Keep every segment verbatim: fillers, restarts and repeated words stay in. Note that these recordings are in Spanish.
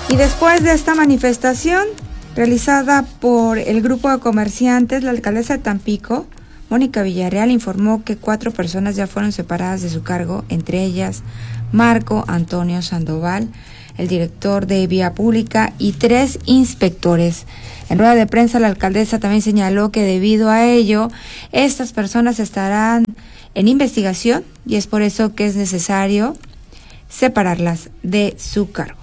Y después de esta manifestación realizada por el grupo de comerciantes, la alcaldesa de Tampico, Mónica Villarreal, informó que cuatro personas ya fueron separadas de su cargo, entre ellas Marco Antonio Sandoval, el director de Vía Pública, y tres inspectores. En rueda de prensa, la alcaldesa también señaló que debido a ello, estas personas estarán en investigación y es por eso que es necesario separarlas de su cargo.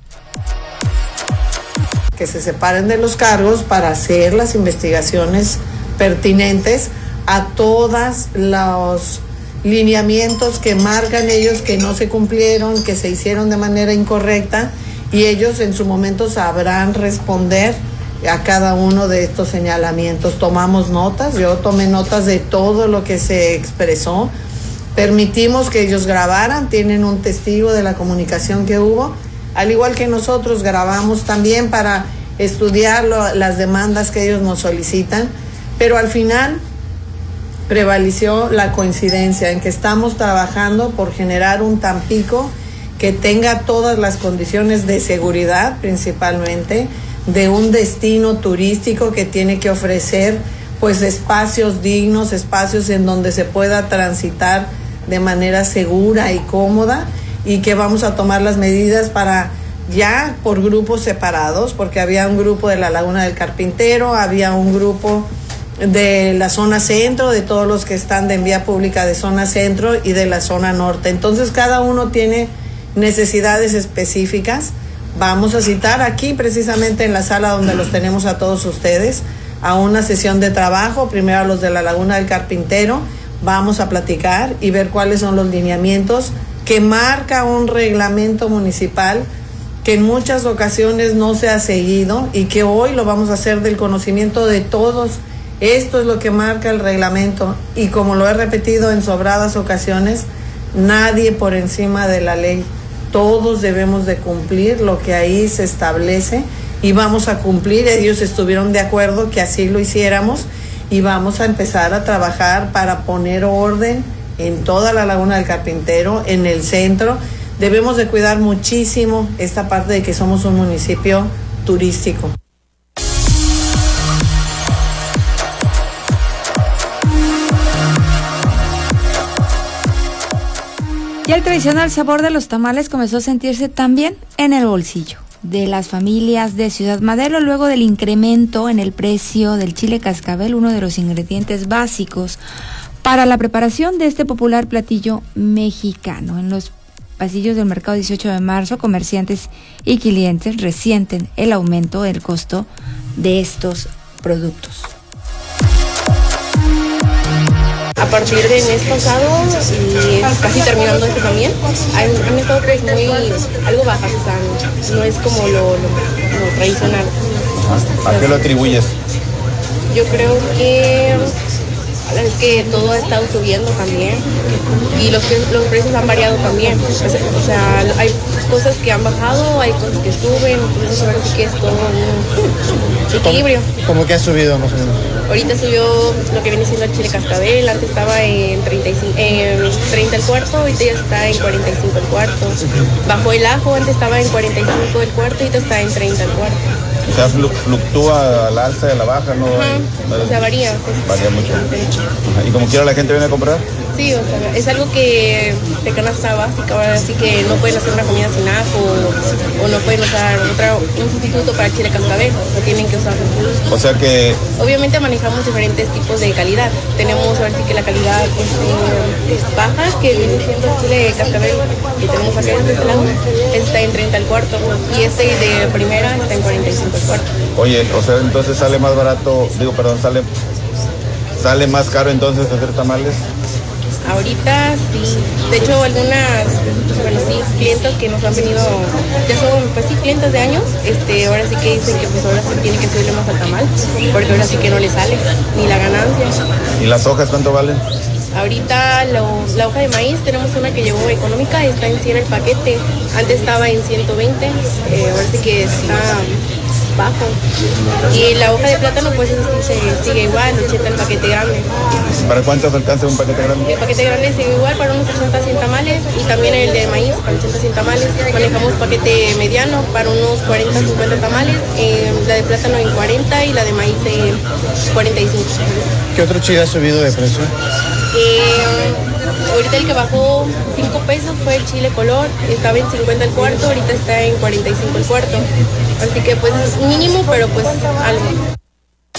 Que se separen de los cargos para hacer las investigaciones pertinentes a todos los lineamientos que marcan ellos que no se cumplieron, que se hicieron de manera incorrecta, y ellos en su momento sabrán responder a cada uno de estos señalamientos. Tomamos notas, yo tomé notas de todo lo que se expresó, permitimos que ellos grabaran, tienen un testigo de la comunicación que hubo, al igual que nosotros grabamos también para estudiar lo, las demandas que ellos nos solicitan, pero al final prevaleció la coincidencia en que estamos trabajando por generar un Tampico que tenga todas las condiciones de seguridad, principalmente, de un destino turístico que tiene que ofrecer pues espacios dignos, espacios en donde se pueda transitar de manera segura y cómoda, y que vamos a tomar las medidas para ya por grupos separados, porque había un grupo de la Laguna del Carpintero, había un grupo de la zona centro, de todos los que están de Vía Pública de zona centro y de la zona norte. Entonces cada uno tiene necesidades específicas. Vamos a citar aquí precisamente en la sala donde los tenemos a todos ustedes a una sesión de trabajo, primero a los de la Laguna del Carpintero, vamos a platicar y ver cuáles son los lineamientos que marca un reglamento municipal que en muchas ocasiones no se ha seguido y que hoy lo vamos a hacer del conocimiento de todos. Esto es lo que marca el reglamento, y como lo he repetido en sobradas ocasiones, nadie por encima de la ley. Todos debemos de cumplir lo que ahí se establece y vamos a cumplir. Ellos estuvieron de acuerdo que así lo hiciéramos y vamos a empezar a trabajar para poner orden en toda la Laguna del Carpintero, en el centro. Debemos de cuidar muchísimo esta parte de que somos un municipio turístico. Y el tradicional sabor de los tamales comenzó a sentirse también en el bolsillo de las familias de Ciudad Madero luego del incremento en el precio del chile cascabel, uno de los ingredientes básicos para la preparación de este popular platillo mexicano. En los pasillos del mercado dieciocho de marzo, comerciantes y clientes resienten el aumento del costo de estos productos. A partir del mes pasado y casi terminando este también, han, han estado pues muy, algo bajas, o sea, no es como lo, lo, lo tradicional. ¿A qué lo atribuyes? Yo creo que es que todo ha estado subiendo también y los, los precios han variado también. O sea, hay cosas que han bajado, hay cosas que suben, entonces ahora sí que es todo un equilibrio. ¿Cómo, ¿Cómo que ha subido más o menos? Ahorita subió lo que viene siendo el chile cascabel, antes estaba en treinta y cinco, eh, treinta el cuarto, ahorita ya está en cuarenta y cinco el cuarto. Bajó el ajo, antes estaba en cuarenta y cinco el cuarto, ahorita está en treinta el cuarto. O sea, fluctúa a la alza y a la baja, ¿no? Ajá, no o sea, varía. Pues, varía mucho. Ajá. ¿Y como quiera la gente viene a comprar? Sí, o sea, es algo que de canasta básica, ahora sí que no pueden hacer una comida sin ajo o, o no pueden usar otra, un sustituto para el chile cascabel, no tienen que usarlo. O sea que... Obviamente manejamos diferentes tipos de calidad. Tenemos ahora sí que la calidad este, baja, que viene siendo el chile cascabel que tenemos acá en este lado, está en treinta el cuarto, y este de primera está en cuarenta y cinco el cuarto. Oye, o sea, entonces sale más barato, digo, perdón, sale, sale más caro entonces hacer tamales. Ahorita sí, de hecho algunas, bueno sí, clientes que nos han venido, ya son pues sí, clientes de años, este, ahora sí que dicen que pues ahora sí tienen que subirle más al tamal, porque ahora sí que no le sale, ni la ganancia. ¿Y las hojas cuánto valen? Ahorita lo, la hoja de maíz tenemos una que llegó económica, está en cien el paquete, antes estaba en ciento veinte, eh, ahora sí que está bajo. Y la hoja de plátano pues eso sí se sigue igual, ochenta el paquete grande. ¿Para cuántos alcanza un paquete grande? El paquete grande sigue igual para unos ochenta cien tamales y también el de maíz para ochenta cien tamales. Manejamos paquete mediano para unos cuarenta cincuenta tamales, eh, la de plátano en cuarenta y la de maíz en cuarenta y cinco. ¿Qué otro chile ha subido de precio? Eh, ahorita el que bajó cinco pesos fue el chile color, estaba en cincuenta el cuarto, ahorita está en cuarenta y cinco el cuarto. Así que pues es mínimo, pero pues algo.